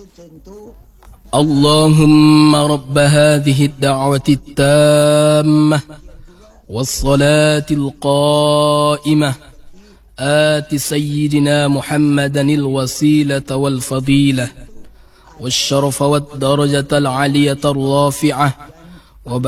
اللهم رب هذه الدعوة التامة والصلاة القائمة آت سيدنا محمدا الوسيلة والفضيلة والشرف والدرجة العالية الرافعة